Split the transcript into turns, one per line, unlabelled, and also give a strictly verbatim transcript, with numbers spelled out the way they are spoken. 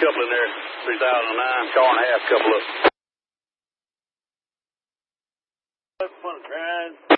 couple in there, three thousand nine, car and a half, couple of. Trying.